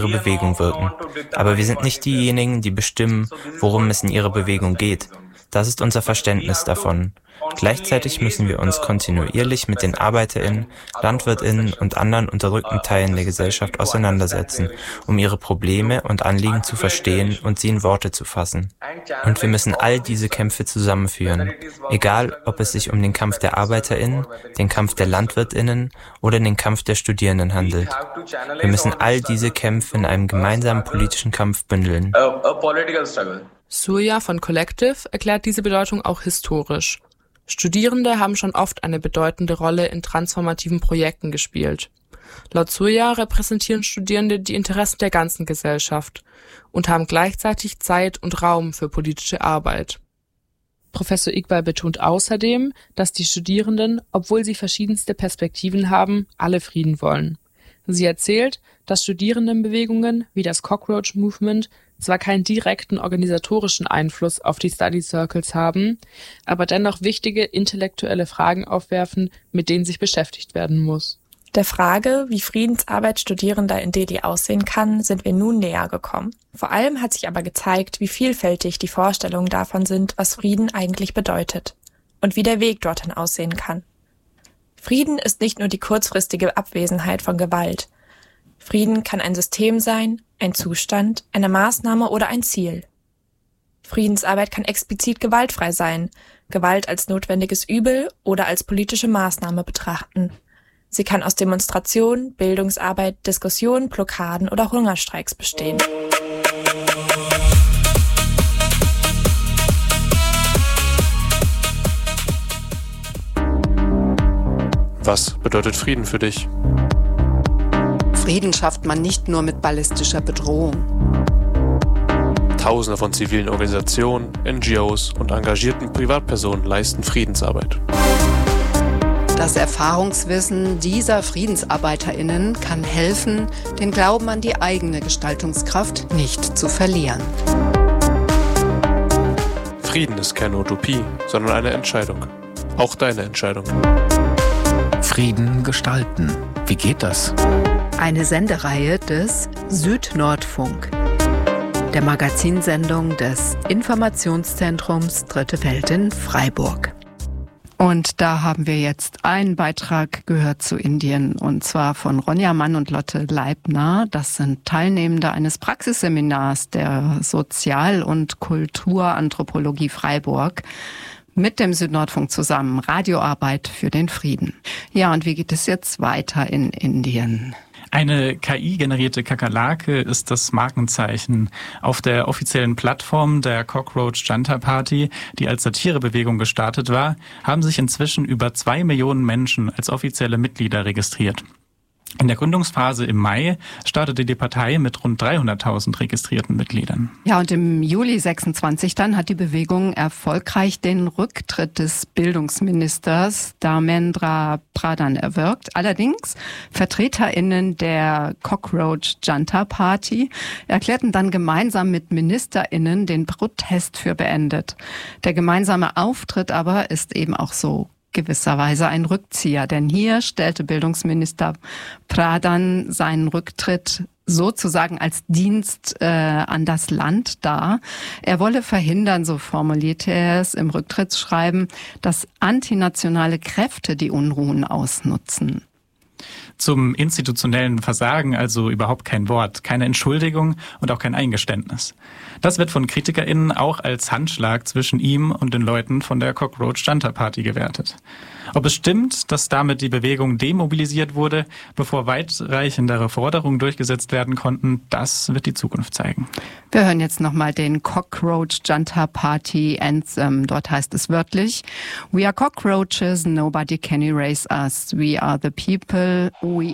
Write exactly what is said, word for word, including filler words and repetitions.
ihre Bewegung wirken. Aber wir sind nicht diejenigen, die bestimmen, worum es in ihrer Bewegung geht. Das ist unser Verständnis davon. Gleichzeitig müssen wir uns kontinuierlich mit den ArbeiterInnen, LandwirtInnen und anderen unterdrückten Teilen der Gesellschaft auseinandersetzen, um ihre Probleme und Anliegen zu verstehen und sie in Worte zu fassen. Und wir müssen all diese Kämpfe zusammenführen, egal ob es sich um den Kampf der ArbeiterInnen, den Kampf der LandwirtInnen oder den Kampf der Studierenden handelt. Wir müssen all diese Kämpfe in einem gemeinsamen politischen Kampf bündeln. Surya von Collective erklärt diese Bedeutung auch historisch. Studierende haben schon oft eine bedeutende Rolle in transformativen Projekten gespielt. Laut Surya repräsentieren Studierende die Interessen der ganzen Gesellschaft und haben gleichzeitig Zeit und Raum für politische Arbeit. Professor Iqbal betont außerdem, dass die Studierenden, obwohl sie verschiedenste Perspektiven haben, alle Frieden wollen. Sie erzählt, dass Studierendenbewegungen wie das Cockroach Movement zwar keinen direkten organisatorischen Einfluss auf die Study Circles haben, aber dennoch wichtige intellektuelle Fragen aufwerfen, mit denen sich beschäftigt werden muss. Der Frage, wie Friedensarbeit Studierender in Delhi aussehen kann, sind wir nun näher gekommen. Vor allem hat sich aber gezeigt, wie vielfältig die Vorstellungen davon sind, was Frieden eigentlich bedeutet und wie der Weg dorthin aussehen kann. Frieden ist nicht nur die kurzfristige Abwesenheit von Gewalt. Frieden kann ein System sein, ein Zustand, eine Maßnahme oder ein Ziel. Friedensarbeit kann explizit gewaltfrei sein, Gewalt als notwendiges Übel oder als politische Maßnahme betrachten. Sie kann aus Demonstrationen, Bildungsarbeit, Diskussionen, Blockaden oder Hungerstreiks bestehen. Was bedeutet Frieden für dich? Frieden schafft man nicht nur mit ballistischer Bedrohung. Tausende von zivilen Organisationen, N G Os und engagierten Privatpersonen leisten Friedensarbeit. Das Erfahrungswissen dieser FriedensarbeiterInnen kann helfen, den Glauben an die eigene Gestaltungskraft nicht zu verlieren. Frieden ist keine Utopie, sondern eine Entscheidung. Auch deine Entscheidung. Frieden gestalten. Wie geht das? Eine Sendereihe des Südnordfunk, der Magazinsendung des Informationszentrums Dritte Welt in Freiburg. Und da haben wir jetzt einen Beitrag gehört zu Indien, und zwar von Ronja Mann und Lotte Leibner. Das sind Teilnehmende eines Praxisseminars der Sozial- und Kulturanthropologie Freiburg mit dem Südnordfunk zusammen. Radioarbeit für den Frieden. Ja, und wie geht es jetzt weiter in Indien? Eine K I-generierte Kakerlake ist das Markenzeichen. Auf der offiziellen Plattform der Cockroach Junta Party, die als Satirebewegung gestartet war, haben sich inzwischen über zwei Millionen Menschen als offizielle Mitglieder registriert. In der Gründungsphase im Mai startete die Partei mit rund dreihunderttausend registrierten Mitgliedern. Ja, und im Juli sechsundzwanzig dann hat die Bewegung erfolgreich den Rücktritt des Bildungsministers Dharmendra Pradhan erwirkt. Allerdings VertreterInnen der Cockroach Junta Party erklärten dann gemeinsam mit MinisterInnen den Protest für beendet. Der gemeinsame Auftritt aber ist eben auch so gewisserweise ein Rückzieher, denn hier stellte Bildungsminister Pradhan seinen Rücktritt sozusagen als Dienst äh, an das Land dar. Er wolle verhindern, so formulierte er es im Rücktrittsschreiben, dass antinationale Kräfte die Unruhen ausnutzen. Zum institutionellen Versagen also überhaupt kein Wort, keine Entschuldigung und auch kein Eingeständnis. Das wird von KritikerInnen auch als Handschlag zwischen ihm und den Leuten von der Cockroach Junta Party gewertet. Ob es stimmt, dass damit die Bewegung demobilisiert wurde, bevor weitreichendere Forderungen durchgesetzt werden konnten, das wird die Zukunft zeigen. Wir hören jetzt nochmal den Cockroach Junta Party Anthem. Dort heißt es wörtlich: We are cockroaches, nobody can erase us. We are the people, we